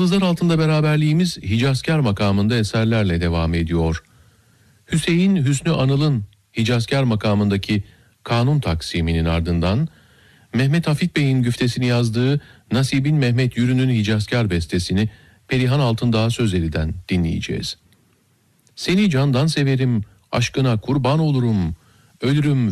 Yıldızlar altında beraberliğimiz Hicazkar makamında eserlerle devam ediyor. Hüseyin Hüsnü Anıl'ın Hicazkar makamındaki kanun taksiminin ardından Mehmet Hafit Bey'in güftesini yazdığı Nasibin Mehmet Yürü'nün Hicazkar bestesini Perihan Altındağ Sözeli'den dinleyeceğiz. Seni candan severim, aşkına kurban olurum, ölürüm